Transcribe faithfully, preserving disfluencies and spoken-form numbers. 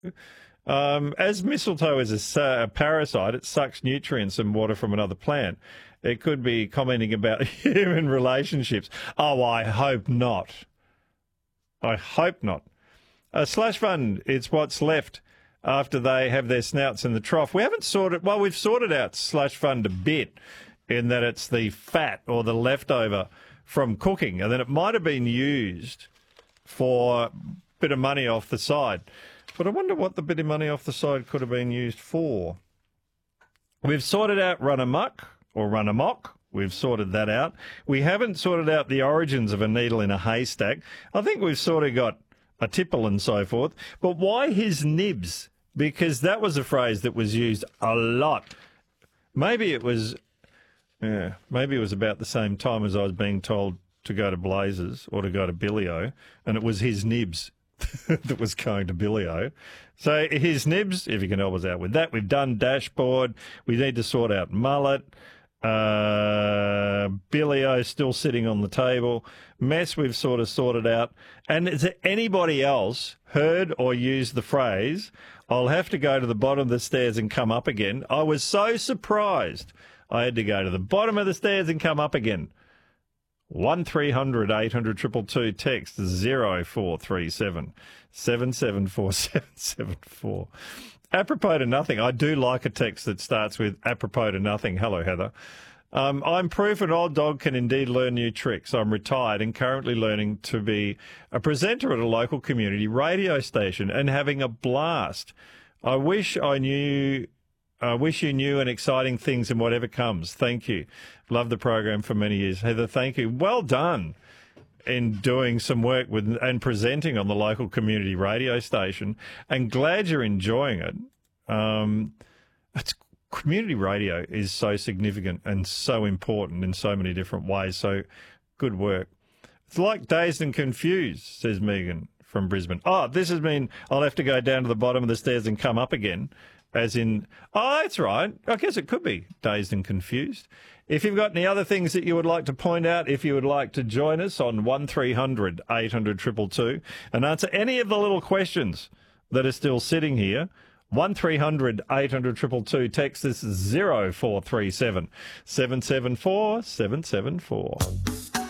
Um, as mistletoe is a, sa- a parasite, it sucks nutrients and water from another plant. It could be commenting about human relationships. Oh, I hope not. I hope not. Uh, slush fund, it's what's left after they have their snouts in the trough. We haven't sorted, well, we've sorted out slush fund a bit in that it's the fat or the leftover from cooking, and then it might have been used for a bit of money off the side. But I wonder what the bit of money off the side could have been used for. We've sorted out run amok or run amok. We've sorted that out. We haven't sorted out the origins of a needle in a haystack. I think we've sort of got a tipple and so forth. But why his nibs? Because that was a phrase that was used a lot. Maybe it was, yeah, maybe it was about the same time as I was being told to go to Blazers or to go to Billy-O, and it was his nibs that was going to Billy-O. So his nibs, if you can help us out with that. We've done dashboard. We need to sort out mullet. Uh, Billy-O still sitting on the table. Mess we've sort of sorted out. And has anybody else heard or used the phrase, I'll have to go to the bottom of the stairs and come up again? I was so surprised I had to go to the bottom of the stairs and come up again. one three hundred eight hundred two two two, text zero four three seven seven seven four seven seven four. Apropos to nothing, I do like a text that starts with apropos to nothing. Hello, Heather. Um, I'm proof an old dog can indeed learn new tricks. I'm retired and currently learning to be a presenter at a local community radio station and having a blast. I wish I knew... I wish you knew and exciting things in whatever comes. Thank you. Love the program for many years. Heather, thank you. Well done in doing some work with and presenting on the local community radio station, and glad you're enjoying it. Um, it's, community radio is so significant and so important in so many different ways, so good work. It's like Dazed and Confused, says Megan from Brisbane. Oh, this has been, I'll have to go down to the bottom of the stairs and come up again. As in, oh, that's right. I guess it could be Dazed and Confused. If you've got any other things that you would like to point out, if you would like to join us on one three hundred eight hundred two two two and answer any of the little questions that are still sitting here, one three hundred eight hundred two two two, text this zero four three seven seven seven four seven seven four.